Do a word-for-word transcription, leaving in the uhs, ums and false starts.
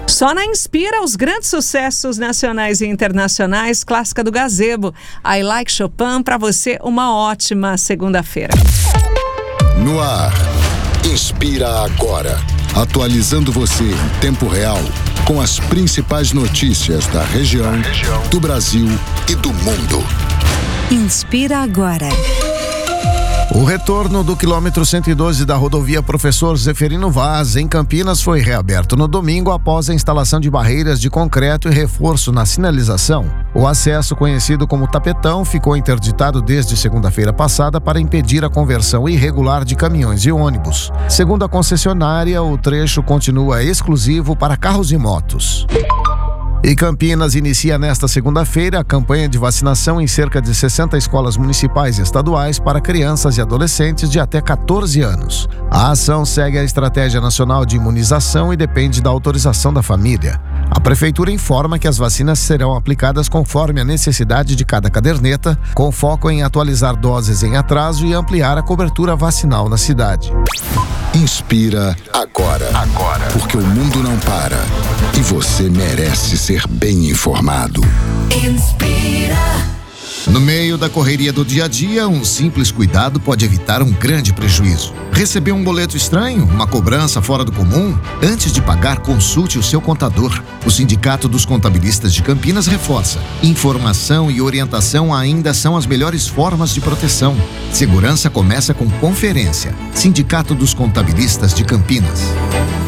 Só na Inspira os grandes sucessos nacionais e internacionais, clássica do Gazebo. I Like Chopin, para você uma ótima segunda-feira. No ar, Inspira Agora. Atualizando você em tempo real com as principais notícias da região, do Brasil e do mundo. Inspira Agora. O retorno do quilômetro cento e doze da rodovia Professor Zeferino Vaz, em Campinas, foi reaberto no domingo após a instalação de barreiras de concreto e reforço na sinalização. O acesso, conhecido como tapetão, ficou interditado desde segunda-feira passada para impedir a conversão irregular de caminhões e ônibus. Segundo a concessionária, o trecho continua exclusivo para carros e motos. E Campinas inicia nesta segunda-feira a campanha de vacinação em cerca de sessenta escolas municipais e estaduais para crianças e adolescentes de até catorze anos. A ação segue a Estratégia Nacional de Imunização e depende da autorização da família. A Prefeitura informa que as vacinas serão aplicadas conforme a necessidade de cada caderneta, com foco em atualizar doses em atraso e ampliar a cobertura vacinal na cidade. Inspira agora. Agora. Porque o mundo não para. E você merece ser bem informado. Inspira. No meio da correria do dia a dia, um simples cuidado pode evitar um grande prejuízo. Receber um boleto estranho, uma cobrança fora do comum? Antes de pagar, consulte o seu contador. O Sindicato dos Contabilistas de Campinas reforça: informação e orientação ainda são as melhores formas de proteção. Segurança começa com conferência. Sindicato dos Contabilistas de Campinas.